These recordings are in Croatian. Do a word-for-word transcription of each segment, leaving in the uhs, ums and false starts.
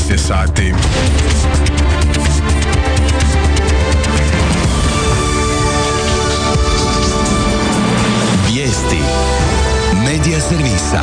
šest je sati. Vijesti Medija servisa.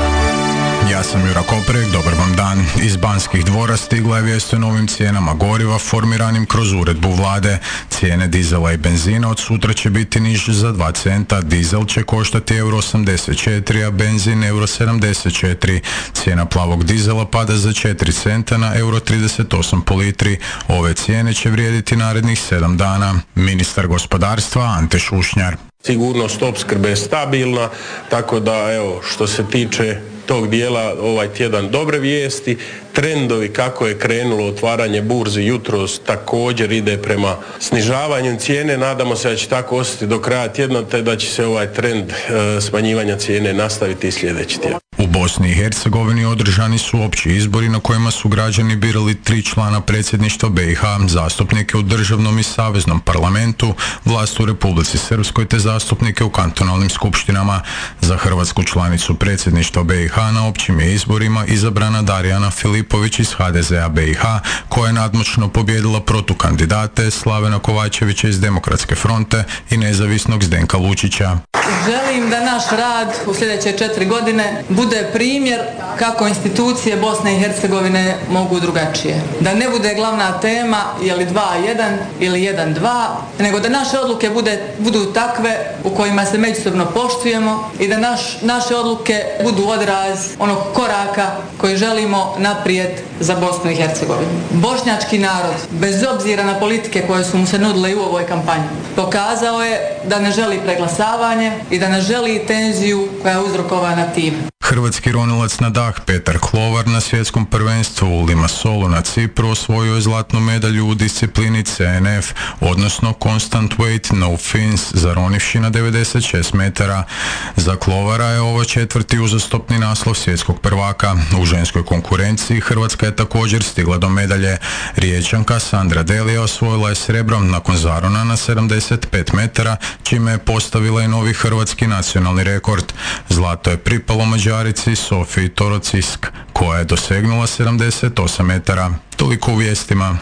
Ja sam Jura Koprek, dobar vam dan. Iz Banskih dvora stigla je vijest o novim cijenama goriva formiranim kroz uredbu vlade. Cijene dizela i benzina od sutra će biti niže za dva centa. Dizel će koštati euro osamdeset četiri, a benzin euro sedamdeset četiri. Cijena plavog dizela pada za četiri centa na euro trideset osam po litri. Ove cijene će vrijediti narednih sedam dana. Ministar gospodarstva Ante Šušnjar. Sigurnost opskrbe je stabilna, tako da evo što se tiče tog dijela ovaj tjedan dobre vijesti. Trendovi kako je krenulo otvaranje burzi jutros također ide prema snižavanju cijene. Nadamo se da će tako ostati do kraja tjedna, te da će se ovaj trend e, smanjivanja cijene nastaviti i sljedeći tjedan. U Bosni i Hercegovini održani su opći izbori na kojima su građani birali tri člana predsjedništva be i ha, zastupnike u državnom i saveznom parlamentu, vlast u Republici Srpskoj te zastupnike u kantonalnim skupštinama. Za hrvatsku članicu predsjedništva be i ha na općim je izborima izabrana Darijana Filipović iz ha de zea be i ha, koja je nadmoćno pobijedila protukandidate Slavena Kovačevića iz Demokratske fronte i nezavisnog Zdenka Lučića. Želim da naš rad u sljedeće četiri godine bude primjer kako institucije Bosne i Hercegovine mogu drugačije. Da ne bude glavna tema je li dva jedan ili jedan dva, nego da naše odluke bude, budu takve u kojima se međusobno poštujemo i da naš, naše odluke budu odraz onog koraka koji želimo naprijed za Bosnu i Hercegovinu. Bošnjački narod, bez obzira na politike koje su mu se nudile i u ovoj kampanji, pokazao je da ne želi preglasavanje i da ne želi tenziju koja je uzrokovana tim. Hrvatski ronilac na dah Petar Klovar na svjetskom prvenstvu u Limassolu na Cipru osvojio je zlatnu medalju u disciplini ce en ef, odnosno Constant Weight No Fins, zaronivši na devedeset šest metara. Za Klovara je ovo četvrti uzastopni naslov svjetskog prvaka. U ženskoj konkurenciji Hrvatska je također stigla do medalje. Riječanka Sandra Delija osvojila je srebrom nakon zarona na sedamdeset pet metara, čime je postavila i novi hrvatski nacionalni rekord. Zlato je pripalo Mađarici Sofiji Torocisk, koja je dosegnula sedamdeset osam metara. Toliko u vijestima.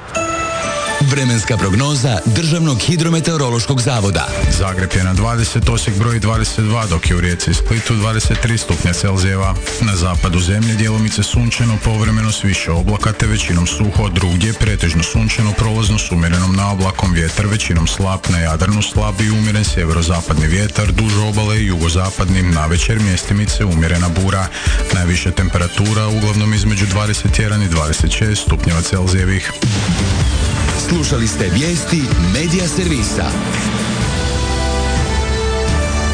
Vremenska prognoza Državnog hidrometeorološkog zavoda. Zagreb je na dvadeset, Osijek broji dvadeset dva, dok je u Rijeci i Splitu dvadeset tri stupnja Celzijeva. Na zapadu zemlje djelomice sunčano, povremeno s više oblaka te većinom suho, drugdje pretežno sunčano, prolazno s umjerenom naoblakom, vjetar većinom slab, na Jadranu slab i umjeren sjeverozapadni vjetar, duž obale i jugozapadnim, navečer mjestimice umjerena bura. Najviše temperatura uglavnom između dvadeset jedan i dvadeset šest stupnjeva Celzijevih. Slušali ste vijesti Medija servisa.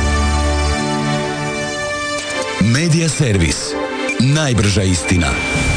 Medija servis. Najbrža istina.